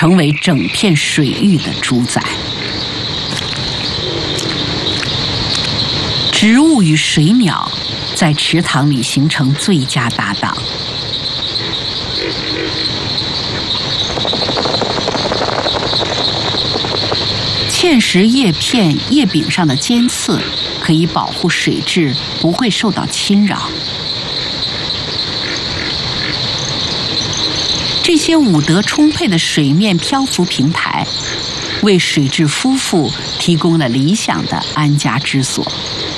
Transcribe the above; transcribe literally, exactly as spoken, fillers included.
成为整片水域的主宰。植物与水鸟在池塘里形成最佳搭档。芡实叶片叶柄上的尖刺可以保护水质不会受到侵扰。这些五德充沛的水面漂浮平台，为水质夫妇提供了理想的安家之所。